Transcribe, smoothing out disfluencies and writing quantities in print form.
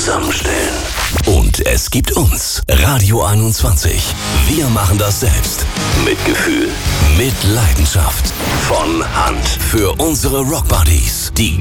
zusammenstellen. Und es gibt uns, Radio 21. Wir machen das selbst. Mit Gefühl, mit Leidenschaft. Von Hand. Für unsere Rockbuddies. Die